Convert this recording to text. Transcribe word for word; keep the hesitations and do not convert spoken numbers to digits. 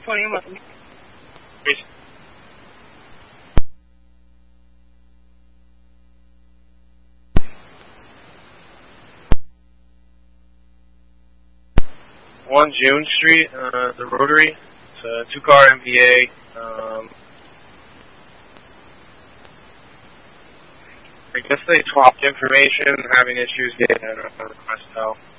twenty-one. One June Street, uh, the Rotary. It's a two-car M V A. Um, I guess they swapped information, having issues getting a request out.